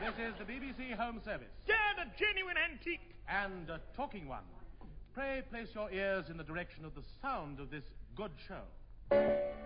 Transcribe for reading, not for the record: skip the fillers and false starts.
This is the BBC Home Service. Dad, a genuine antique. And a talking one. Pray place your ears in the direction of the sound of this good show.